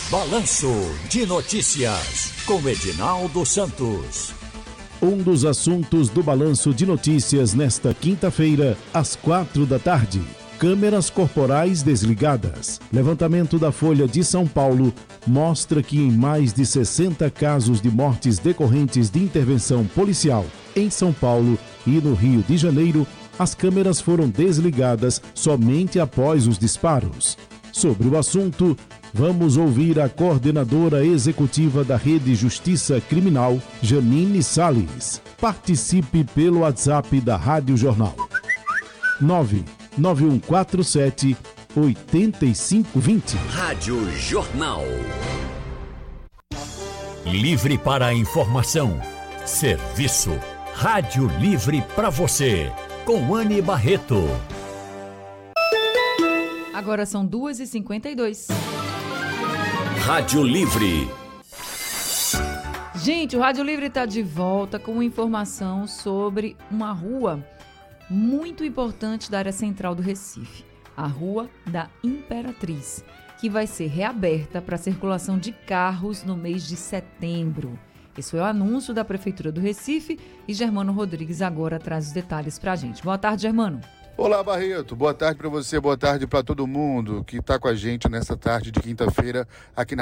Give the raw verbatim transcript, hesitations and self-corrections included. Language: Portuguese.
Balanço de Notícias, com Edinaldo Santos. Um dos assuntos do Balanço de Notícias nesta quinta-feira, às quatro da tarde. Câmeras corporais desligadas. Levantamento da Folha de São Paulo mostra que em mais de sessenta casos de mortes decorrentes de intervenção policial em São Paulo e no Rio de Janeiro, as câmeras foram desligadas somente após os disparos. Sobre o assunto, vamos ouvir a coordenadora executiva da Rede Justiça Criminal, Janine Salles. Participe pelo WhatsApp da Rádio Jornal. nove nove um quatro sete, oito cinco dois zero. Rádio Jornal. Livre para a informação. Serviço. Rádio Livre para você. Com Anne Barreto. Agora são duas e cinquenta e dois. Rádio Livre. Gente, o Rádio Livre está de volta com informação sobre uma rua muito importante da área central do Recife, a Rua da Imperatriz, que vai ser reaberta para a circulação de carros no mês de setembro. Esse foi o anúncio da Prefeitura do Recife e Germano Rodrigues agora traz os detalhes para a gente. Boa tarde, Germano. Olá, Barreto. Boa tarde para você, boa tarde para todo mundo que está com a gente nessa tarde de quinta-feira aqui na